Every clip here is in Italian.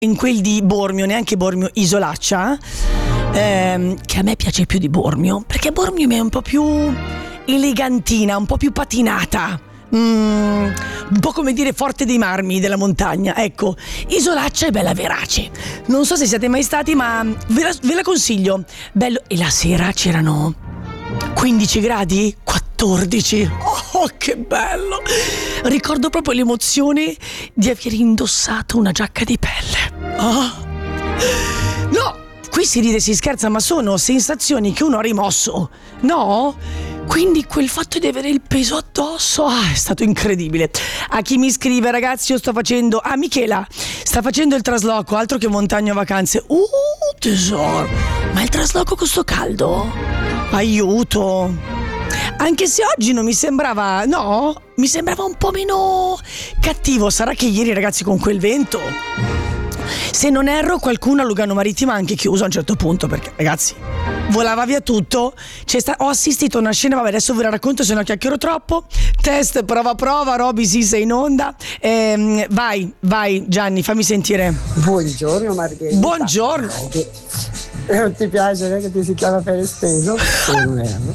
in quel di Bormio, neanche Bormio, Isolaccia, che a me piace più di Bormio, perché Bormio è un po' più elegantina, un po' più patinata, un po' come dire Forte dei Marmi della montagna. Ecco, Isolaccia è bella verace. Non so se siete mai stati, ma ve la consiglio. Bello. E la sera c'erano 15 gradi? 14. Oh, che bello! Ricordo proprio l'emozione di aver indossato una giacca di pelle. Oh. No, qui si ride e si scherza, ma sono sensazioni che uno ha rimosso, no? Quindi quel fatto di avere il peso addosso è stato incredibile. A chi mi scrive: ragazzi, io sto facendo... Michela sta facendo il trasloco, altro che montagna vacanze. Tesoro, ma il trasloco con sto caldo? Aiuto! Anche se oggi non mi sembrava... No, mi sembrava un po' meno cattivo. Sarà che ieri, ragazzi, con quel vento... Se non erro, qualcuno a Lugano Marittima ha anche chiuso a un certo punto, perché, ragazzi, volava via tutto. Ho assistito a una scena, vabbè, adesso ve la racconto, se no chiacchiero troppo. Test, prova, Roby, sì, sei in onda. Vai, Gianni, fammi sentire. Buongiorno, Margherita. Buongiorno. Non ti piace che ti si chiama per esteso? Non erro.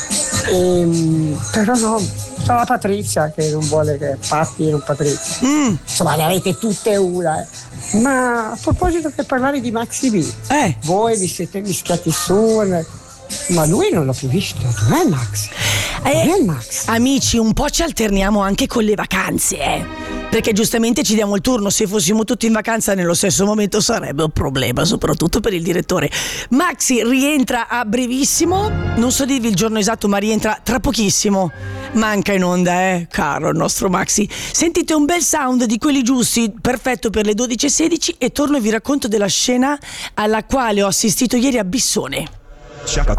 Però no, sono la Patrizia che non vuole che Patti e non Patrizia. Insomma, le avete tutte una. Ma a proposito che parlare di Maxi B, voi vi siete mischiati su, ma lui non l'ho più visto. Dov'è Max? Dov'è Max? Amici, un po' ci alterniamo anche con le vacanze, perché giustamente ci diamo il turno. Se fossimo tutti in vacanza nello stesso momento sarebbe un problema, soprattutto per il direttore. Maxi rientra a brevissimo, non so dirvi il giorno esatto, ma rientra tra pochissimo. Manca in onda, caro il nostro Maxi. Sentite un bel sound di quelli giusti, perfetto per le 12:16, e torno e vi racconto della scena alla quale ho assistito ieri a Bissone.